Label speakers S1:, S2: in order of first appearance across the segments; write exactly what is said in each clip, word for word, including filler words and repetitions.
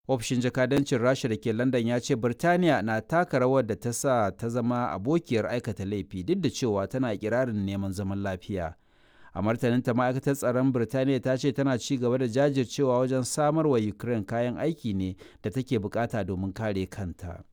S1: Ofishin jakadancin Rasha da ke London ya ce Birtaniya na taka rawar da ta sa ta zama abokiyar aikata laifi duk da cewa tana ikirarin neman zaman lafiya. A martaninta ma'aikatar tsaron Birtaniya ta ce tana ci gaba da jajircewa wajen samar wa Ukraine kayan aiki ne da take bukata domin kare kanta.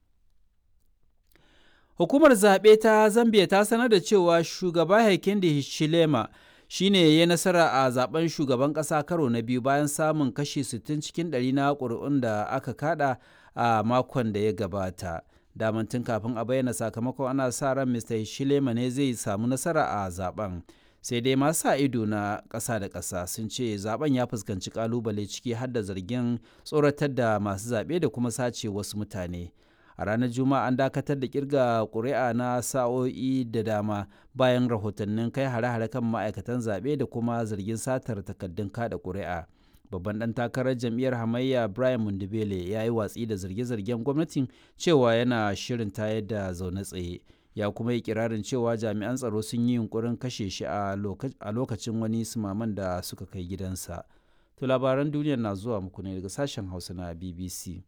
S1: Hukumar zaɓe ta Zambia ta sanar da cewa shugaba Hakainde Hichilema shi ne ya yi nasara a zaben shugaban ƙasa karo na biyu bayan samun kashi sittin cikin ɗari na ƙuri'un da aka kada a makon da ya gabata. Daman tun kafin a bayyana sakamakon ana sa ran Mista Hichilema ne zai samu nasara a zaben. Sai dai masu sa ido na ƙasa da ƙasa sun ce zaben ya fuskanci ƙalubale ciki har da zargin tsoratar da masu zaɓe da kuma sace wasu mutane. A ranar Juma'a an dakatar da kirga ƙuri'a na sa'o'i da dama bayan rahotannin kai hare-hare kan ma'aikatan zaɓe da kuma zargin satar takaddun kada ƙuri'a. Babban ɗan takarar jam'iyyar hamayya Brian Mundibele ya yi watsi da zarge-zargen gwamnatin cewa yana shirin tayar da zaune tsaye. Ya kuma yi kirarin cewa jami'an tsaro sun yi yunkurin kashe shi a lokacin wani sumaman da suka kai gidansa. To labaran duniya na zuwa muku ne daga sashen Hausa na B B C.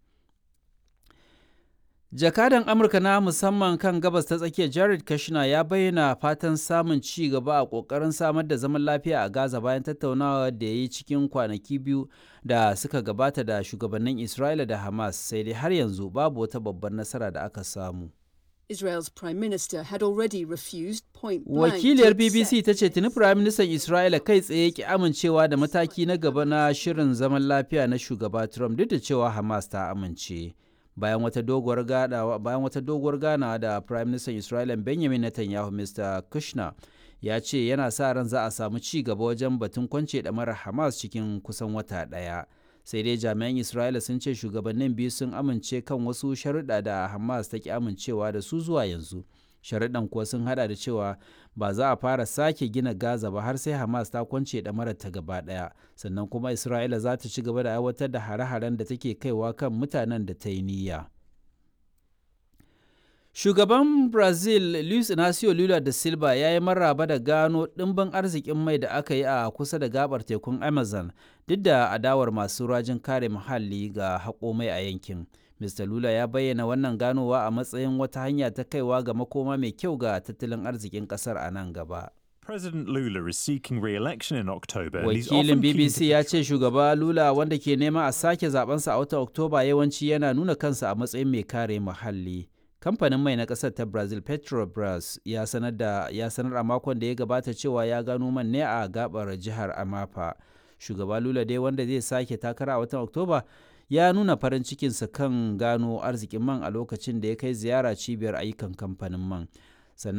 S1: Jakadan Amurka na musamman kan gabas ta tsakiya Jared Kushner ya bayyana fatan samun ci gaba a ƙoƙarin samar da zaman lafiya a Gaza bayan tattaunawa da ya yi cikin kwanaki biyu da suka gabata da shugabannin Isra'ila da Hamas, sai dai har yanzu babu wata babbar nasara da aka samu.
S2: Israel's Prime Minister had already refused point blank.
S1: Wakiliyar B B C ta ce tuni Prime Minister Isra'ila kai tsaye ki amincewa da mataki na gaba na shirin zaman lafiya na shugaba Trump duk da cewa Hamas ta amince. Bayan wata doguwar ganawa bayan wata doguwar ganawa da Prime Minister Isra'ila Benjamin Netanyahu, Mr Kushner ya ce yana sa ran za a samu ci gaba wajen batun kwance ɗamarar Hamas cikin kusan wata ɗaya. Sai dai jami'an Isra'ila sun ce shugabannin biyu sun amince kan wasu sharuɗa da Hamas ta ki amincewa da su zuwa yanzu. Sharuɗan kuwa sun hada da cewa ba za a fara sake gina Gaza ba har sai Hamas ta kwance ɗamarar ta gaba ɗaya, sannan kuma Isra'ila za ta ci gaba da aiwatar da hare-haren da take kaiwa kan mutanen da ta yi niyya. Shugaban Brazil Luiz Inacio Lula da Silva ya yi maraba da gano ɗimbin arzikin mai da aka yi a kusa da gabar tekun Amazon duk da adawar masu rajin kare muhalli ga haƙo mai a yankin. Mista Lula ya bayyana wannan ganowa a matsayin wata hanya ta kaiwa ga makoma mai kyau ga tattalin arzikin ƙasar a nan gaba.
S3: President Lula is seeking re-election in October.
S1: Wakilin B B C ya ce shugaba Lula wanda ke nema a sake zabensa a watan Oktoba yawanci yana nuna kansa a matsayin mai kare muhalli. Kamfanin mai na ƙasar ta Brazil Petrobras ya sanar da ya sanar a makon da ya gabata cewa ya gano man ne a gabar jihar Amapa. Shugaba Lula dai wanda zai sake takara a watan Oktoba ya nuna farin cikinsa kan gano arzikin man a lokacin da ya kai ziyara cibiyar ayyukan kamfanin man.